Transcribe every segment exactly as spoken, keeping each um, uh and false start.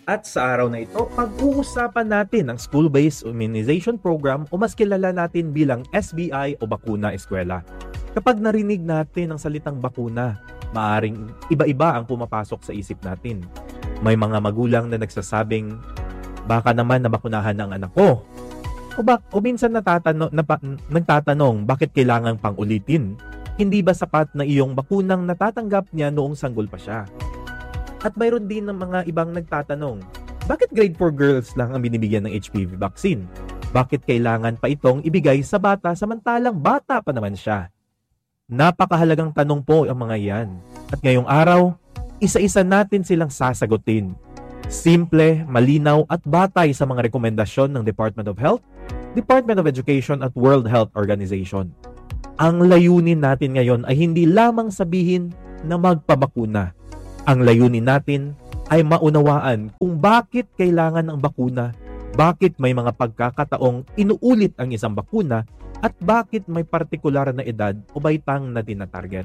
At sa araw na ito, pag-uusapan natin ang School-Based Immunization Program o mas kilala natin bilang S B I o Bakuna Eskwela. Kapag narinig natin ang salitang bakuna, maaring iba-iba ang pumapasok sa isip natin. May mga magulang na nagsasabing, baka naman nabakunahan ang anak ko. O, ba, o minsan natatano, napa, nagtatanong, bakit kailangan pang ulitin? Hindi ba sapat na iyong bakunang natatanggap niya noong sanggol pa siya? At mayroon din ng mga ibang nagtatanong, bakit grade four girls lang ang binibigyan ng H P V vaccine? Bakit kailangan pa itong ibigay sa bata samantalang bata pa naman siya? Napakahalagang tanong po ang mga yan. At ngayong araw, isa-isa natin silang sasagutin. Simple, malinaw at batay sa mga rekomendasyon ng Department of Health, Department of Education at World Health Organization. Ang layunin natin ngayon ay hindi lamang sabihin na magpabakuna. Ang layunin natin ay maunawaan kung bakit kailangan ng bakuna, bakit may mga pagkakataong inuulit ang isang bakuna, at bakit may partikular na edad o baitang na tinatarget.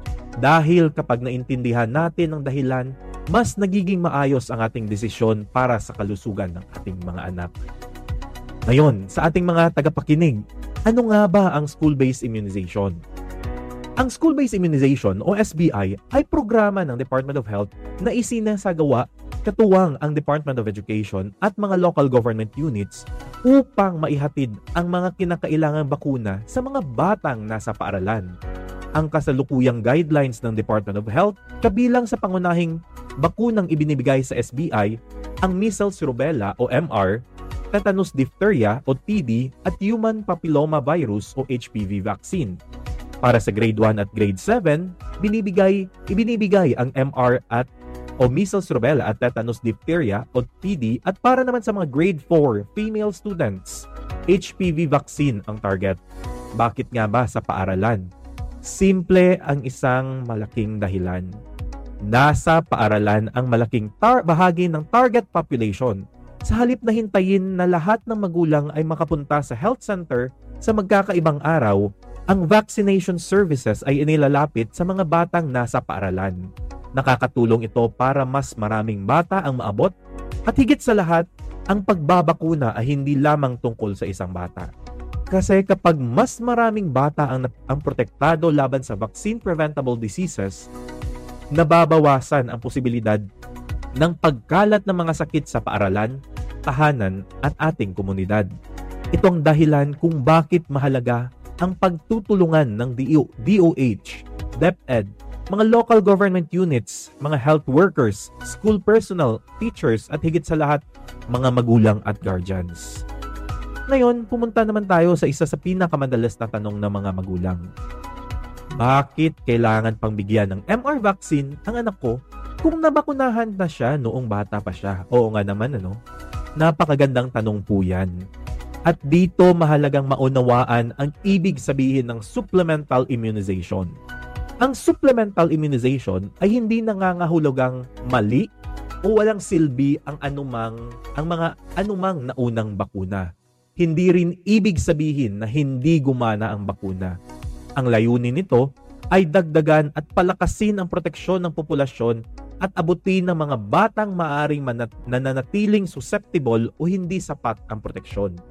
Dahil kapag naintindihan natin ang dahilan, mas nagiging maayos ang ating desisyon para sa kalusugan ng ating mga anak. Ngayon, sa ating mga tagapakinig, ano nga ba ang school-based immunization? Ang School-Based Immunization o S B I ay programa ng Department of Health na isinasagawa katuwang ang Department of Education at mga local government units upang maihatid ang mga kinakailangang bakuna sa mga batang nasa paaralan. Ang kasalukuyang guidelines ng Department of Health kabilang sa pangunahing bakunang ibinibigay sa S B I ang measles, rubella o M R, tetanus diphtheria o T D at human papilloma virus o H P V vaccine. Para sa grade one at grade seven, binibigay, ibinibigay ang M R at o measles, rubella at tetanus diphtheria o T D at para naman sa mga grade four female students, H P V vaccine ang target. Bakit nga ba sa paaralan? Simple ang isang malaking dahilan. Nasa paaralan ang malaking tar- bahagi ng target population. Sa halip na hintayin na lahat ng magulang ay makapunta sa health center sa magkakaibang araw, ang vaccination services ay inilalapit sa mga batang nasa paaralan. Nakakatulong ito para mas maraming bata ang maabot at higit sa lahat, ang pagbabakuna ay hindi lamang tungkol sa isang bata. Kasi kapag mas maraming bata ang, ang protektado laban sa vaccine-preventable diseases, nababawasan ang posibilidad ng pagkalat ng mga sakit sa paaralan, tahanan at ating komunidad. Ito ang dahilan kung bakit mahalaga ang pagtutulungan ng D O H, DepEd, mga local government units, mga health workers, school personnel, teachers, at higit sa lahat, mga magulang at guardians. Ngayon, pumunta naman tayo sa isa sa pinakamadalas na tanong ng mga magulang. Bakit kailangan pang bigyan ng M R vaccine ang anak ko kung nabakunahan na siya noong bata pa siya? Oo nga naman, ano? Napakagandang tanong po yan. At dito mahalagang maunawaan ang ibig sabihin ng supplemental immunization. Ang supplemental immunization ay hindi nangangahulugang mali o walang silbi ang anumang ang mga anumang naunang bakuna. Hindi rin ibig sabihin na hindi gumana ang bakuna. Ang layunin nito ay dagdagan at palakasin ang proteksyon ng populasyon at abutin ng mga batang maaring manat- nananatiling susceptible o hindi sapat ang proteksyon.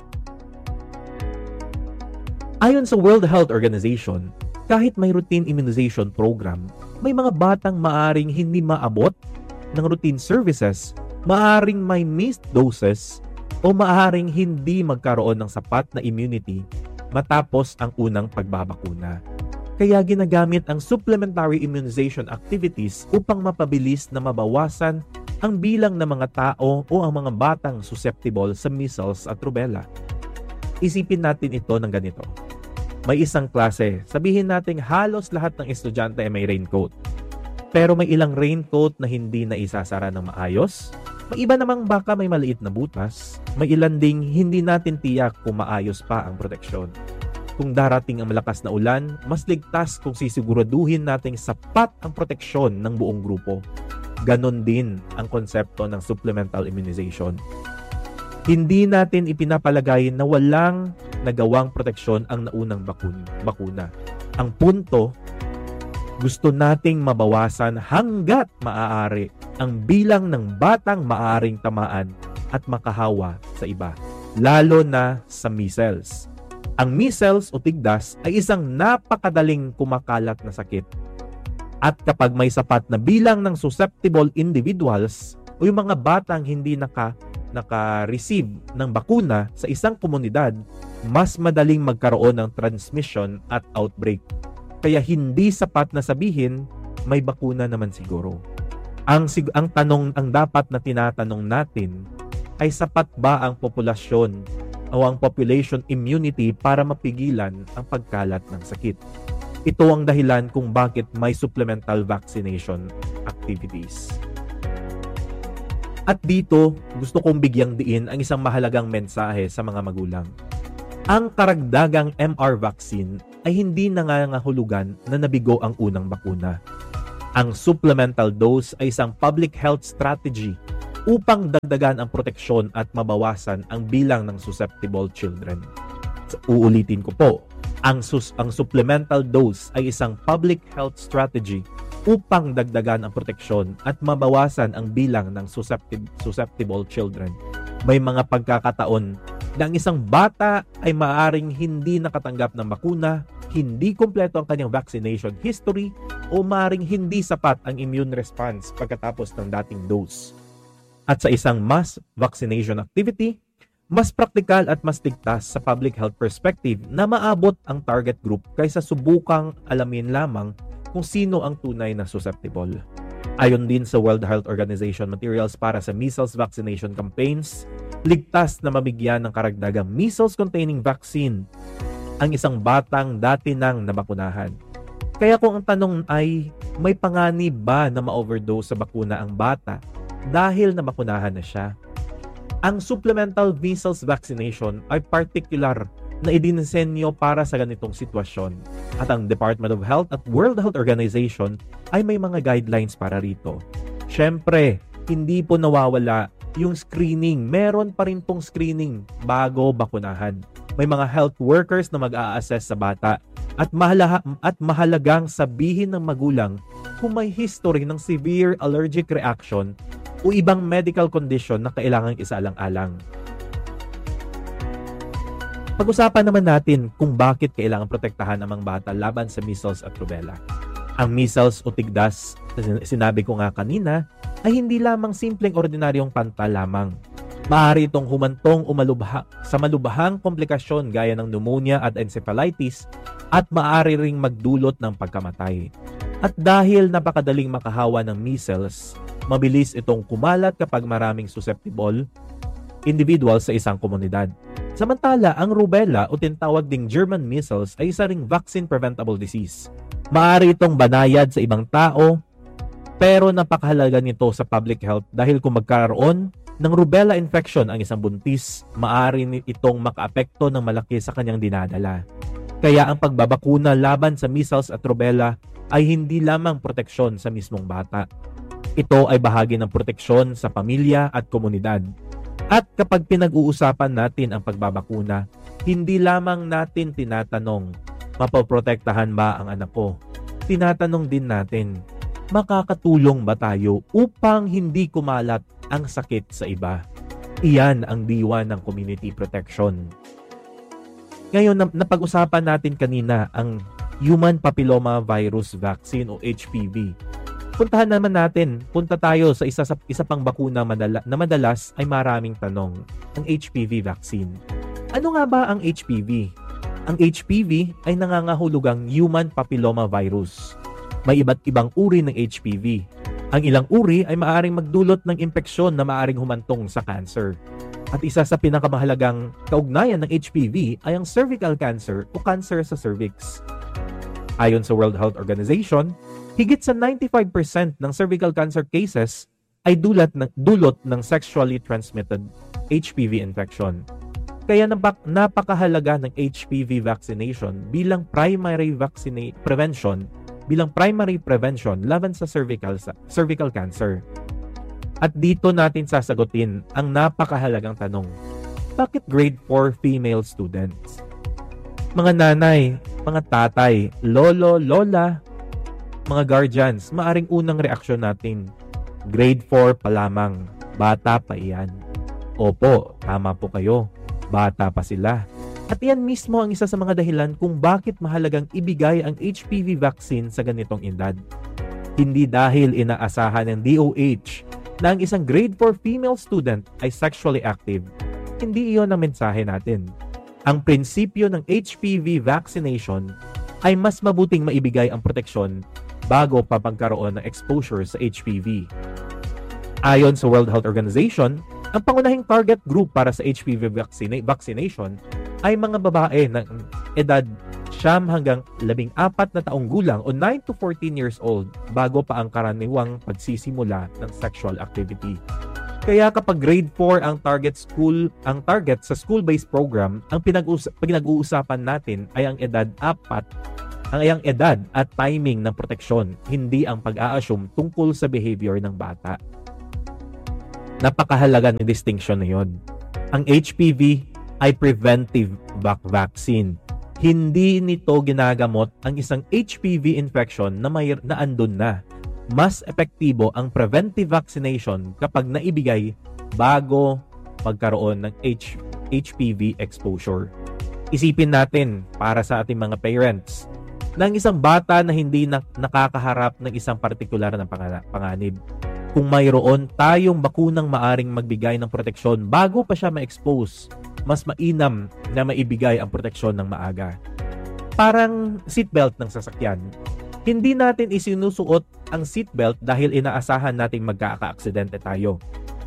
Ayon sa World Health Organization, kahit may routine immunization program, may mga batang maaring hindi maabot ng routine services, maaring may missed doses, o maaring hindi magkaroon ng sapat na immunity matapos ang unang pagbabakuna. Kaya ginagamit ang supplementary immunization activities upang mapabilis na mabawasan ang bilang ng mga tao o ang mga batang susceptible sa measles at rubella. Isipin natin ito ng ganito. May isang klase, sabihin natin halos lahat ng estudyante ay may raincoat. Pero may ilang raincoat na hindi na isasara ng maayos. May iba namang baka may maliit na butas. May ilan ding hindi natin tiyak kung maayos pa ang proteksyon. Kung darating ang malakas na ulan, mas ligtas kung sisiguraduhin nating sapat ang proteksyon ng buong grupo. Ganon din ang konsepto ng supplemental immunization. Hindi natin ipinapalagay na walang nagawang proteksyon ang naunang bakun, bakuna. Ang punto, gusto nating mabawasan hanggat maaari ang bilang ng batang maaaring tamaan at makahawa sa iba, lalo na sa measles. Ang measles o tigdas ay isang napakadaling kumakalat na sakit. At kapag may sapat na bilang ng susceptible individuals o yung mga batang hindi naka, naka-receive ng bakuna sa isang komunidad, mas madaling magkaroon ng transmission at outbreak. Kaya hindi sapat na sabihin, may bakuna naman siguro. Ang, ang tanong, ang dapat na tinatanong natin ay sapat ba ang populasyon o ang population immunity para mapigilan ang pagkalat ng sakit. Ito ang dahilan kung bakit may supplemental vaccination activities. At dito, gusto kong bigyang diin ang isang mahalagang mensahe sa mga magulang. Ang karagdagang M R vaccine ay hindi nangangahulugan na nabigo ang unang bakuna. Ang supplemental dose ay isang public health strategy upang dagdagan ang proteksyon at mabawasan ang bilang ng susceptible children. So, uulitin ko po, ang, sus- ang supplemental dose ay isang public health strategy upang dagdagan ang proteksyon at mabawasan ang bilang ng susceptible, susceptible children. May mga pagkakataon na ang isang bata ay maaaring hindi nakatanggap ng bakuna, hindi kumpleto ang kanyang vaccination history, o maaaring hindi sapat ang immune response pagkatapos ng dating dose. At sa isang mass vaccination activity, mas praktikal at mas ligtas sa public health perspective na maabot ang target group kaysa subukang alamin lamang kung sino ang tunay na susceptible. Ayon din sa World Health Organization materials para sa measles vaccination campaigns, ligtas na mabigyan ng karagdagang measles-containing vaccine ang isang batang dati nang nabakunahan. Kaya kung ang tanong ay, may panganib ba na ma-overdose sa bakuna ang bata dahil nabakunahan na siya? Ang supplemental measles vaccination ay particular na idinisenyo para sa ganitong sitwasyon. At ang Department of Health at World Health Organization ay may mga guidelines para rito. Siyempre, hindi po nawawala yung screening. Meron pa rin pong screening bago bakunahan. May mga health workers na mag-a-assess sa bata at, mahalaga, at mahalagang sabihin ng magulang kung may history ng severe allergic reaction o ibang medical condition na kailangang isaalang-alang. Pag-usapan naman natin kung bakit kailangan protektahan ang mga bata laban sa measles at rubella. Ang measles o tigdas, sinabi ko nga kanina, ay hindi lamang simpleng ordinaryong panta lamang. Maaari itong humantong o malubha, sa malubhang komplikasyon gaya ng pneumonia at encephalitis at maaari ring magdulot ng pagkamatay. At dahil napakadaling makahawa ng measles, mabilis itong kumalat kapag maraming susceptible individuals sa isang komunidad. Samantala, ang rubella o tinatawag ding German measles ay isa ring vaccine-preventable disease. Maaari itong banayad sa ibang tao, pero napakahalaga nito sa public health dahil kung magkaroon ng rubella infection ang isang buntis, maaari itong makaapekto ng malaki sa kanyang dinadala. Kaya ang pagbabakuna laban sa measles at rubella ay hindi lamang proteksyon sa mismong bata. Ito ay bahagi ng proteksyon sa pamilya at komunidad. At kapag pinag-uusapan natin ang pagbabakuna, hindi lamang natin tinatanong, mapoprotektahan ba ang anak ko? Tinatanong din natin, makakatulong ba tayo upang hindi kumalat ang sakit sa iba? Iyan ang diwa ng community protection. Ngayon, napag-usapan natin kanina ang Human Papilloma Virus Vaccine o H P V. Puntahan naman natin, punta tayo sa isa, sa, isa pang bakuna madala, na madalas ay maraming tanong, ang H P V vaccine. Ano nga ba ang H P V? Ang H P V ay nangangahulugang Human Papilloma Virus. May iba't ibang uri ng H P V. Ang ilang uri ay maaaring magdulot ng impeksyon na maaaring humantong sa cancer. At isa sa pinakamahalagang kaugnayan ng H P V ay ang cervical cancer o cancer sa cervix. Ayon sa World Health Organization, higit sa ninety-five percent ng cervical cancer cases ay dulot ng, dulot ng sexually transmitted H P V infection. Kaya napak, napakahalaga ng H P V vaccination bilang primary vaccine prevention, bilang primary prevention laban sa cervical, sa cervical cancer. At dito natin sasagutin ang napakahalagang tanong, bakit grade four female students? Mga nanay, mga tatay, lolo, lola, mga guardians, maaring unang reaksyon natin, Grade four pa lamang. Bata pa iyan. Opo, tama po kayo. Bata pa sila. At iyan mismo ang isa sa mga dahilan kung bakit mahalagang ibigay ang H P V vaccine sa ganitong edad. Hindi dahil inaasahan ng D O H na ang isang grade four female student ay sexually active. Hindi iyon ang mensahe natin. Ang prinsipyo ng H P V vaccination ay mas mabuting maibigay ang proteksyon bago pa pagkaroon ng exposure sa H P V. Ayon sa World Health Organization, ang pangunahing target group para sa H P V vaccina- vaccination ay mga babae ng edad siyam hanggang labing apat na taong gulang o nine to fourteen years old bago pa ang karaniwang pagsisimula ng sexual activity. Kaya kapag grade four ang target school, ang target sa school-based program, ang pinag-us- pinag-uusapan natin ay ang edad apat, ang ayang edad at timing ng proteksyon, hindi ang pag-a-assume tungkol sa behavior ng bata. Napakahalaga ng distinction na yun. Ang H P V ay preventive vac- vaccine. Hindi nito ginagamot ang isang H P V infection na may na andun na. Mas epektibo ang preventive vaccination kapag naibigay bago magkaroon ng H- HPV exposure. Isipin natin para sa ating mga parents na ang isang bata na hindi na, nakakaharap ng isang partikular na pangana, panganib. Kung mayroon tayong bakunang maaring magbigay ng proteksyon bago pa siya ma-expose, mas mainam na maibigay ang proteksyon ng maaga. Parang seatbelt ng sasakyan. Hindi natin isinusuot ang seatbelt dahil inaasahan nating magkaka-aksidente tayo.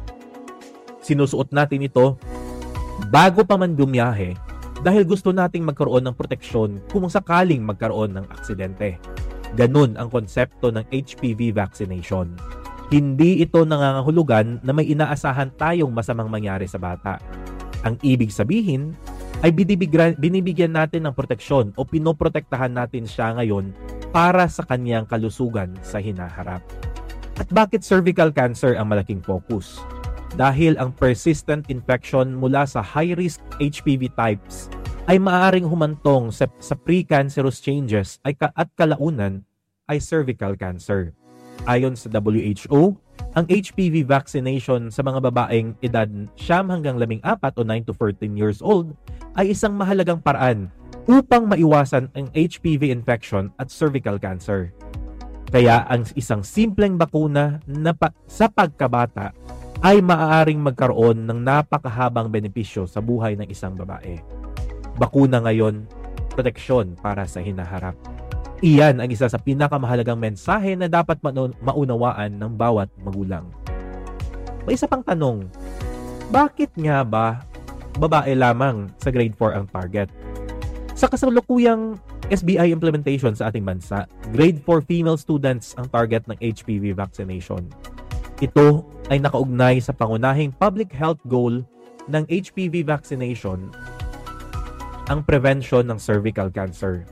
Sinusuot natin ito bago pa man bumiyahe dahil gusto nating magkaroon ng proteksyon kung sakaling magkaroon ng aksidente. Ganun ang konsepto ng H P V vaccination. Hindi ito nangangahulugan na may inaasahan tayong masamang mangyari sa bata. Ang ibig sabihin ay binibigyan, binibigyan natin ng proteksyon o pinoprotektahan natin siya ngayon para sa kanyang kalusugan sa hinaharap. At bakit cervical cancer ang malaking focus? Dahil ang persistent infection mula sa high-risk H P V types ay maaaring humantong sa, sa precancerous changes ay ka, at kalaunan ay cervical cancer. Ayon sa W H O, ang H P V vaccination sa mga babaeng edad siyam hanggang labing apat o nine to fourteen years old ay isang mahalagang paraan upang maiwasan ang H P V infection at cervical cancer. Kaya ang isang simpleng bakuna na pa, sa pagkabata ay maaaring magkaroon ng napakahabang benepisyo sa buhay ng isang babae. Bakuna ngayon, proteksyon para sa hinaharap. Iyan ang isa sa pinakamahalagang mensahe na dapat maunawaan ng bawat magulang. May isa pang tanong, bakit nga ba babae lamang sa grade four ang target? Sa kasalukuyang S B I implementation sa ating bansa, grade four female students ang target ng H P V vaccination. Ito ay nakaugnay sa pangunahing public health goal ng H P V vaccination, ang prevention ng cervical cancer.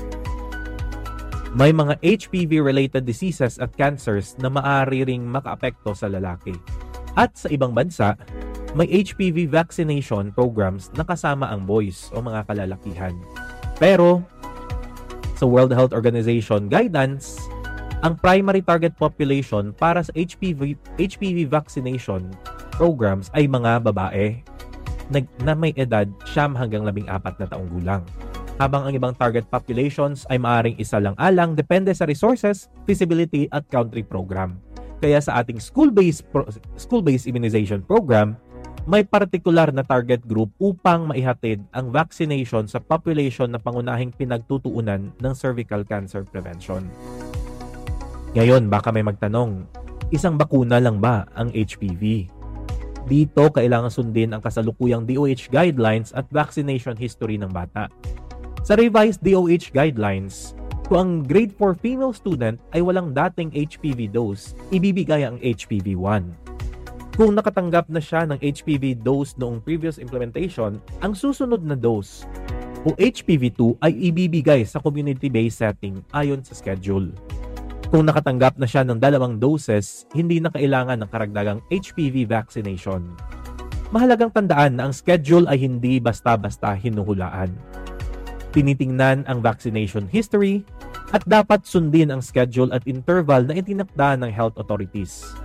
May mga H P V-related diseases at cancers na maaari ring makaapekto sa lalaki. At sa ibang bansa, may H P V vaccination programs na kasama ang boys o mga kalalakihan. Pero, sa World Health Organization guidance, ang primary target population para sa H P V, H P V vaccination programs ay mga babae na, na may edad siyam hanggang labing apat na taong gulang. Habang ang ibang target populations ay maaring isa lang alang depende sa resources, feasibility at country program. Kaya sa ating school-based pro- school-based immunization program, may partikular na target group upang maihatid ang vaccination sa population na pangunahing pinagtutuunan ng cervical cancer prevention. Ngayon, baka may magtanong, isang bakuna lang ba ang H P V? Dito, kailangan sundin ang kasalukuyang D O H guidelines at vaccination history ng bata. Sa revised D O H guidelines, kung ang grade four female student ay walang dating H P V dose, ibibigay ang H P V one. Kung nakatanggap na siya ng H P V dose noong previous implementation, ang susunod na dose o H P V two ay ibibigay sa community-based setting ayon sa schedule. Kung nakatanggap na siya ng dalawang doses, hindi na kailangan ng karagdagang H P V vaccination. Mahalagang tandaan na ang schedule ay hindi basta-basta hinuhulaan. Tinitingnan ang vaccination history at dapat sundin ang schedule at interval na itinakda ng health authorities.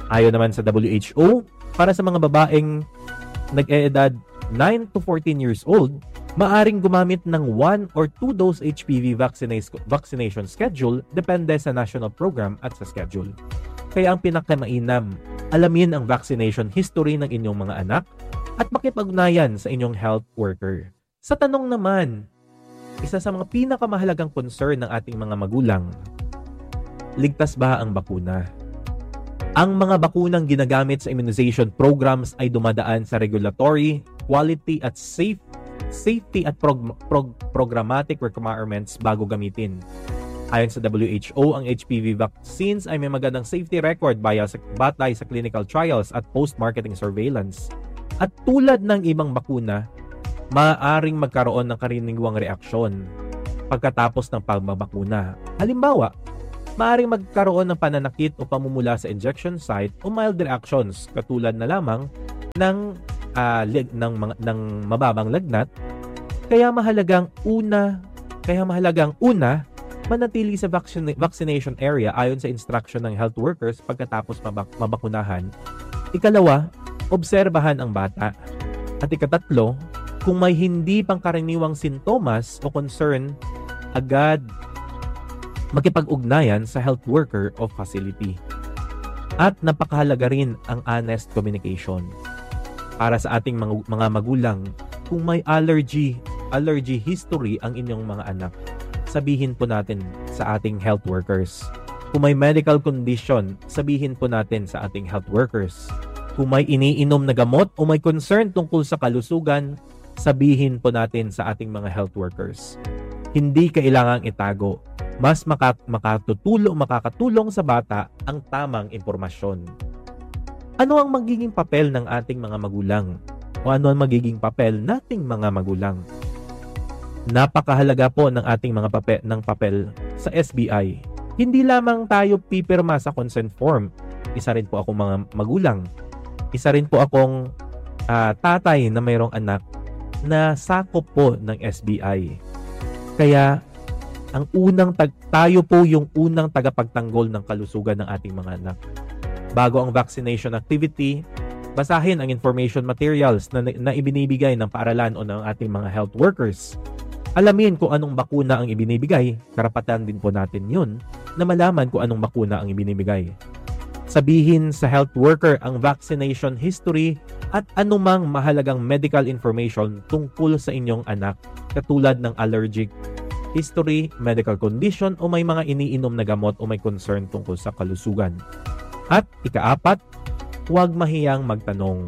Ayon naman sa W H O, para sa mga babaeng nag-eedad nine to fourteen years old, maaring gumamit ng one or two dose H P V vaccina- vaccination schedule depende sa national program at sa schedule. Kaya ang pinakamainam, alamin ang vaccination history ng inyong mga anak at makipag-ugnayan sa inyong health worker. Sa tanong naman, isa sa mga pinakamahalagang concern ng ating mga magulang, ligtas ba ang bakuna? Ang mga bakunang ginagamit sa immunization programs ay dumadaan sa regulatory, quality at safe, safety at prog- prog- programmatic requirements bago gamitin. Ayon sa W H O, ang H P V vaccines ay may magandang safety record batay sa clinical trials at post-marketing surveillance. At tulad ng ibang bakuna, maaaring magkaroon ng karaniwang reaksyon pagkatapos ng pagbabakuna. Halimbawa, maaaring magkaroon ng pananakit o pamumula sa injection site o mild reactions katulad na lamang ng, uh, leg, ng, ng, ng mababang lagnat. Kaya mahalagang una, kaya mahalagang una, manatili sa vaccine, vaccination area ayon sa instruction ng health workers pagkatapos mabak, mabakunahan. Ikalawa, obserbahan ang bata. At ikatatlo, kung may hindi pangkaraniwang sintomas o concern, agad makipag-ugnayan sa health worker o facility. At napakahalaga rin ang honest communication. Para sa ating mga, mga magulang, kung may allergy, allergy history ang inyong mga anak, sabihin po natin sa ating health workers. Kung may medical condition, sabihin po natin sa ating health workers. Kung may iniinom na gamot o may concern tungkol sa kalusugan, sabihin po natin sa ating mga health workers. Hindi kailangang itago. Mas makat- makatutulong, makakatulong sa bata ang tamang impormasyon. Ano ang magiging papel ng ating mga magulang? O ano ang magiging papel nating mga magulang? Napakahalaga po ng ating mga papel, ng papel sa S B I. Hindi lamang tayo pipirma sa consent form. Isa rin po akong mga magulang. Isa rin po akong uh, tatay na mayroong anak na sakop po ng S B I. Kaya ang unang tag tayo po yung unang tagapagtanggol ng kalusugan ng ating mga anak. Bago ang vaccination activity, basahin ang information materials na, na ibinibigay ng paaralan o ng ating mga health workers. Alamin kung anong bakuna ang ibinibigay, karapatan din po natin yun, na malaman kung anong bakuna ang ibinibigay. Sabihin sa health worker ang vaccination history at anumang mahalagang medical information tungkol sa inyong anak, katulad ng allergic history, medical condition o may mga iniinom na gamot o may concern tungkol sa kalusugan. At ikaapat, huwag mahiyang magtanong.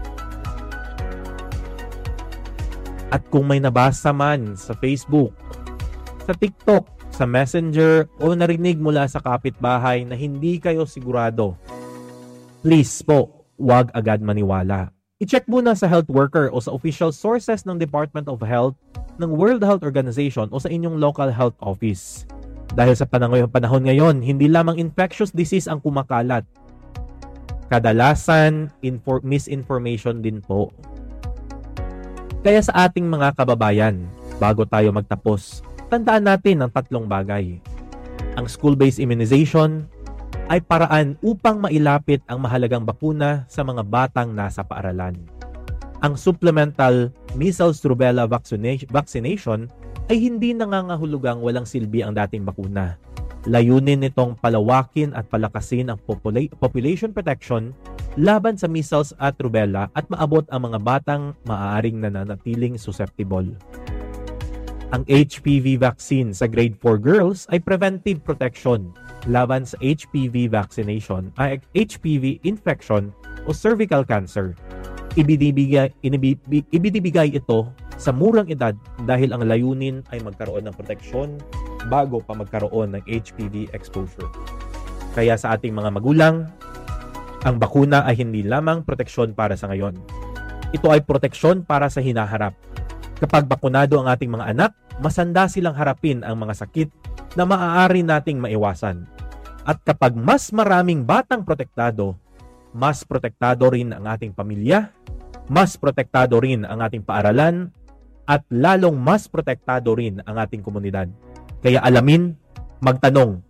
At kung may nabasa man sa Facebook, sa TikTok, sa Messenger o narinig mula sa kapitbahay na hindi kayo sigurado, please po, huwag agad maniwala. I-check muna sa health worker o sa official sources ng Department of Health, ng World Health Organization o sa inyong local health office. Dahil sa panahon, panahon ngayon, hindi lamang infectious disease ang kumakalat. Kadalasan, infor- misinformation din po. Kaya sa ating mga kababayan, bago tayo magtapos, tandaan natin ang tatlong bagay. Ang school-based immunization ay paraan upang mailapit ang mahalagang bakuna sa mga batang nasa paaralan. Ang supplemental measles rubella vaccination ay hindi nangangahulugang walang silbi ang dating bakuna. Layunin nitong palawakin at palakasin ang popula- population protection laban sa measles at rubella at maabot ang mga batang maaaring nananatiling susceptible. Ang H P V vaccine sa grade four girls ay preventive protection laban sa H P V vaccination ay H P V infection o cervical cancer. Ibinibigay, inibibig, ibinibigay ito sa murang edad dahil ang layunin ay magkaroon ng proteksyon bago pa magkaroon ng H P V exposure. Kaya sa ating mga magulang, ang bakuna ay hindi lamang proteksyon para sa ngayon. Ito ay proteksyon para sa hinaharap. Kapag bakunado ang ating mga anak, masanda silang harapin ang mga sakit na maaari nating maiwasan. At kapag mas maraming batang protektado, mas protektado rin ang ating pamilya, mas protektado rin ang ating paaralan, at lalong mas protektado rin ang ating komunidad. Kaya alamin, magtanong,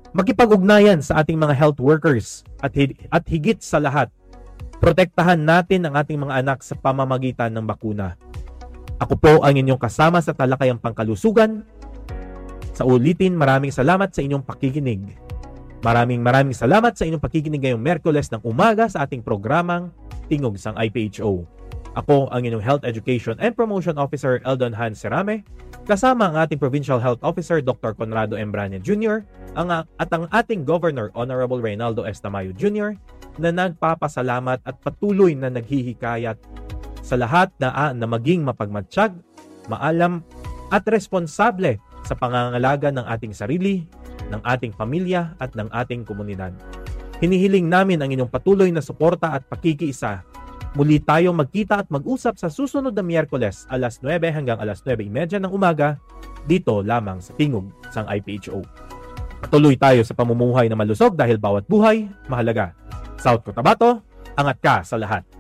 Makipag-ugnayan sa ating mga health workers at, at higit sa lahat, protektahan natin ang ating mga anak sa pamamagitan ng bakuna. Ako po ang inyong kasama sa Talakayang Pangkalusugan. Sa ulitin, maraming salamat sa inyong pakikinig. Maraming maraming salamat sa inyong pakikinig ngayong Miyerkules ng umaga sa ating programang Tingog sang I P H O. Ako ang inyong Health Education and Promotion Officer Eldon Han Serame, kasama ang ating Provincial Health Officer Doctor Conrado Embrania Junior ang, at ang ating Governor Honorable Reynaldo S. Tamayo Junior na nagpapasalamat at patuloy na naghihikayat sa lahat na, na maging mapagmatsyag, maalam at responsable sa pangangalaga ng ating sarili, ng ating pamilya at ng ating komunidad. Hinihiling namin ang inyong patuloy na suporta at pakikiisa. Muli tayong magkita at mag-usap sa susunod na Miyerkules alas nuwebe hanggang alas nuwebe trenta ng umaga dito lamang sa Tingog sang I P H O. Patuloy tayo sa pamumuhay na malusog dahil bawat buhay mahalaga. South Cotabato, angat ka sa lahat.